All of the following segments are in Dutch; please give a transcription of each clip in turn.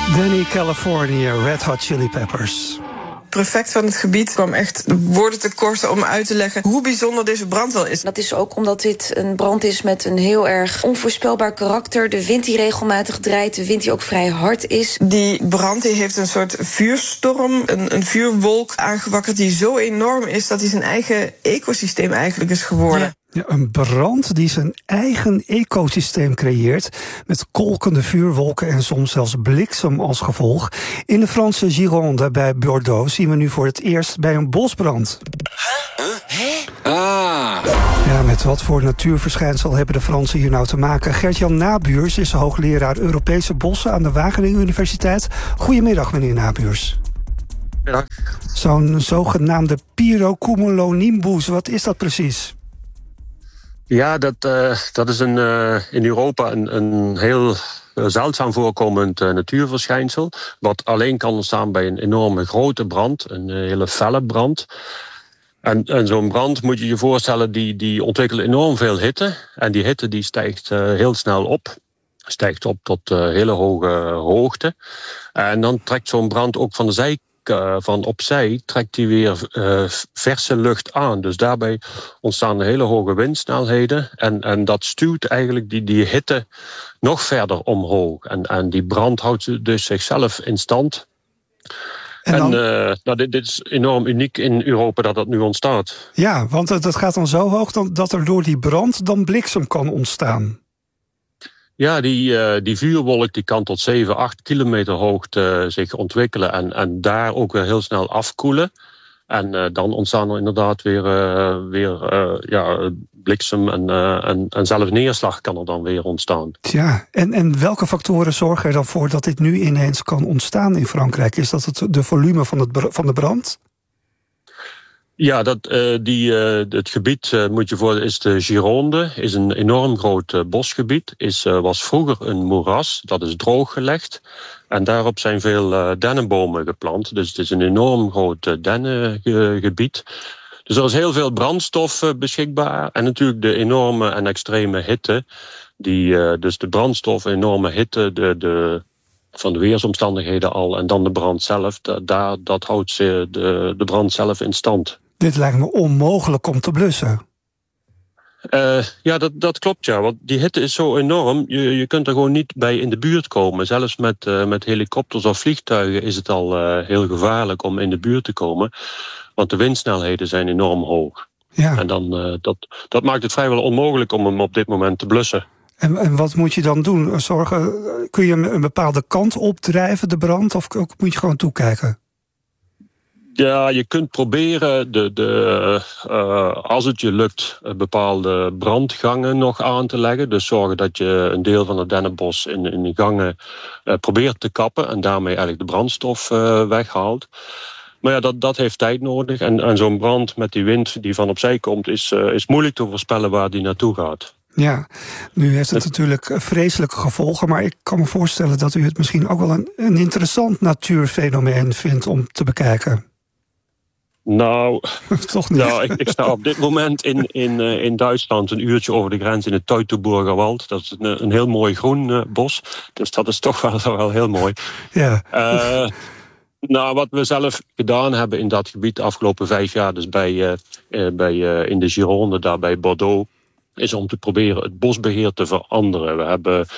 Danny California, Red Hot Chili Peppers. Prefect van het gebied kwam echt woorden tekort om uit te leggen hoe bijzonder deze brand wel is. Dat is ook omdat dit een brand is met een heel erg onvoorspelbaar karakter. De wind die regelmatig draait, de wind die ook vrij hard is. Die brand die heeft een soort vuurstorm, een vuurwolk aangewakkerd die zo enorm is dat hij zijn eigen ecosysteem eigenlijk is geworden. Ja, een brand die zijn eigen ecosysteem creëert, met kolkende vuurwolken en soms zelfs bliksem als gevolg. In de Franse Gironde bij Bordeaux zien we nu voor het eerst bij een bosbrand. Ja, met wat voor natuurverschijnsel hebben de Fransen hier nou te maken? Gert-Jan Nabuurs is hoogleraar Europese bossen aan de Wageningen Universiteit. Goedemiddag, meneer Nabuurs. Ja. Zo'n zogenaamde pyrocumulonimbus, wat is dat precies? Ja, dat is in Europa een heel zeldzaam voorkomend natuurverschijnsel. Wat alleen kan ontstaan bij een enorme grote brand, een hele felle brand. En zo'n brand moet je je voorstellen, die ontwikkelt enorm veel hitte. En die hitte die stijgt heel snel op. Stijgt op tot hele hoge hoogte. En dan trekt zo'n brand ook van de zijkant. Van opzij trekt hij weer verse lucht aan. Dus daarbij ontstaan hele hoge windsnelheden. En dat stuwt eigenlijk die hitte nog verder omhoog. En die brand houdt dus zichzelf in stand. Dit is enorm uniek in Europa dat nu ontstaat. Ja, want dat gaat dan zo hoog dat er door die brand dan bliksem kan ontstaan. Ja, die vuurwolk die kan tot 7, 8 kilometer hoogte zich ontwikkelen en daar ook weer heel snel afkoelen. En dan ontstaan er inderdaad weer bliksem en zelfs neerslag kan er dan weer ontstaan. Ja, en welke factoren zorgen er dan voor dat dit nu ineens kan ontstaan in Frankrijk? Is dat de volume van de brand? Ja, het gebied moet je voor is de Gironde, is een enorm groot bosgebied. Was vroeger een moeras, dat is drooggelegd. En daarop zijn veel dennenbomen geplant. Dus het is een enorm groot dennengebied. Dus er is heel veel brandstof beschikbaar. En natuurlijk de enorme en extreme hitte. Dus de brandstof, enorme hitte, van de weersomstandigheden al. En dan de brand zelf, dat houdt de brand zelf in stand. Dit lijkt me onmogelijk om te blussen. Ja, dat klopt, ja. Want die hitte is zo enorm, je kunt er gewoon niet bij in de buurt komen. Zelfs met helikopters of vliegtuigen is het al heel gevaarlijk om in de buurt te komen. Want de windsnelheden zijn enorm hoog. Ja. En dan, dat maakt het vrijwel onmogelijk om hem op dit moment te blussen. En wat moet je dan doen? Kun je hem een bepaalde kant opdrijven, de brand? Of moet je gewoon toekijken? Ja, je kunt proberen, als het je lukt, bepaalde brandgangen nog aan te leggen. Dus zorgen dat je een deel van het dennenbos in de gangen probeert te kappen. En daarmee eigenlijk de brandstof weghaalt. Maar ja, dat heeft tijd nodig. En zo'n brand met die wind die van opzij komt, is moeilijk te voorspellen waar die naartoe gaat. Ja, nu heeft het natuurlijk vreselijke gevolgen, maar ik kan me voorstellen dat u het misschien ook wel een interessant natuurfenomeen vindt om te bekijken. Nou, toch niet? Nou, ik sta op dit moment in Duitsland een uurtje over de grens in het Teutoburger Wald. Dat is een heel mooi groen bos, dus dat is toch wel heel mooi. Ja. Nou, wat we zelf gedaan hebben in dat gebied de afgelopen 5 jaar, dus in de Gironde, daar bij Bordeaux, is om te proberen het bosbeheer te veranderen. We hebben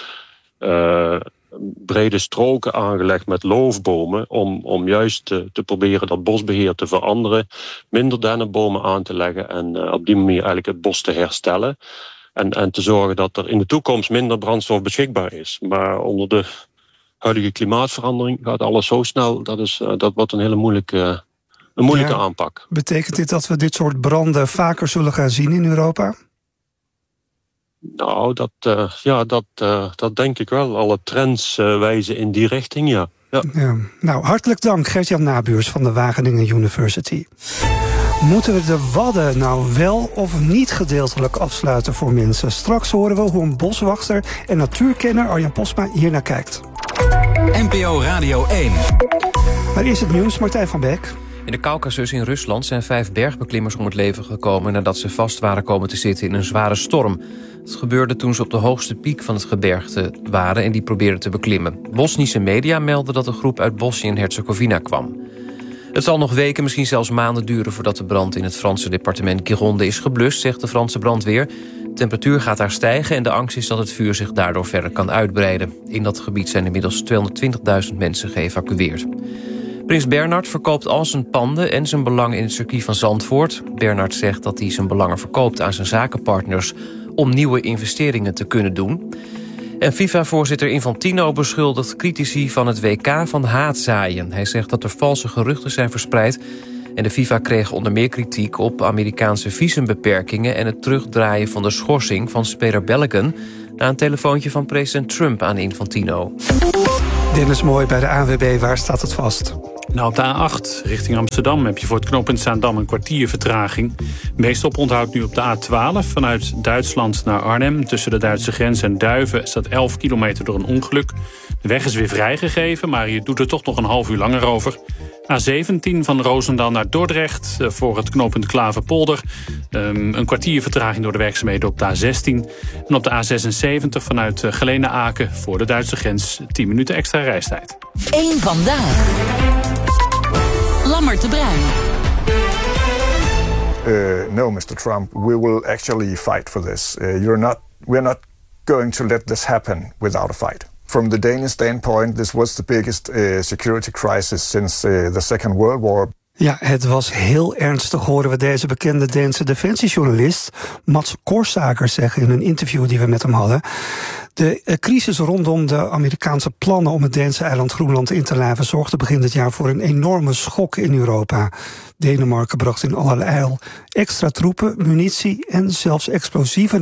brede stroken aangelegd met loofbomen om juist te proberen dat bosbeheer te veranderen, minder dennenbomen aan te leggen en op die manier eigenlijk het bos te herstellen. En te zorgen dat er in de toekomst minder brandstof beschikbaar is. Maar onder de huidige klimaatverandering gaat alles zo snel, dat wordt een hele moeilijke aanpak. Betekent dit dat we dit soort branden vaker zullen gaan zien in Europa? Nou, dat denk ik wel. Alle trends wijzen in die richting, ja. Ja. Nou, hartelijk dank Gert-Jan Nabuurs van de Wageningen University. Moeten we de Wadden nou wel of niet gedeeltelijk afsluiten voor mensen? Straks horen we hoe een boswachter en natuurkenner Arjan Posma hiernaar kijkt. NPO Radio 1. Maar eerst het nieuws, Martijn van Beek. In de Kaukasus in Rusland zijn 5 bergbeklimmers om het leven gekomen nadat ze vast waren komen te zitten in een zware storm. Het gebeurde toen ze op de hoogste piek van het gebergte waren en die probeerden te beklimmen. Bosnische media melden dat de groep uit Bosnië en Herzegovina kwam. Het zal nog weken, misschien zelfs maanden duren voordat de brand in het Franse departement Gironde is geblust, zegt de Franse brandweer. De temperatuur gaat daar stijgen en de angst is dat het vuur zich daardoor verder kan uitbreiden. In dat gebied zijn inmiddels 220.000 mensen geëvacueerd. Prins Bernhard verkoopt al zijn panden en zijn belang in het circuit van Zandvoort. Bernhard zegt dat hij zijn belangen verkoopt aan zijn zakenpartners om nieuwe investeringen te kunnen doen. En FIFA-voorzitter Infantino beschuldigt critici van het WK van haatzaaien. Hij zegt dat er valse geruchten zijn verspreid. En de FIFA kreeg onder meer kritiek op Amerikaanse visumbeperkingen en het terugdraaien van de schorsing van speler Belligan na een telefoontje van president Trump aan Infantino. Dennis Mooi bij de ANWB, waar staat het vast? Nou, op de A8 richting Amsterdam heb je voor het knooppunt Zaandam een kwartier vertraging. Meest oponthoud nu op de A12 vanuit Duitsland naar Arnhem. Tussen de Duitse grens en Duiven staat 11 kilometer door een ongeluk. De weg is weer vrijgegeven, maar je doet er toch nog een half uur langer over. A17 van Roosendaal naar Dordrecht voor het knooppunt Klaverpolder. Een kwartier vertraging door de werkzaamheden op de A16. En op de A76 vanuit Gelene-Aken voor de Duitse grens 10 minuten extra reistijd. Eén vandaag. Lammert de Bruin. No, Mr. Trump, we will actually fight for this. We're not going to let this happen without a fight. From the Danish standpoint, this was the biggest security crisis since the Second World War. Ja, het was heel ernstig, horen we deze bekende Deense defensiejournalist Mats Korsaker zeggen in een interview die we met hem hadden. De crisis rondom de Amerikaanse plannen om het Deense eiland Groenland in te lijven zorgde begin dit jaar voor een enorme schok in Europa. Denemarken bracht in allerijl extra troepen, munitie en zelfs explosieven